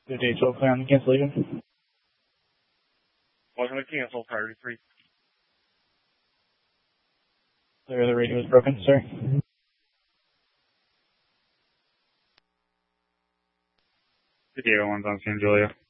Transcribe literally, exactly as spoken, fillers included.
Good day, twelve clear on the cancellation. Welcome to cancel, priority three. Clear, the radio is broken, sir. The Diego one's on San Julia.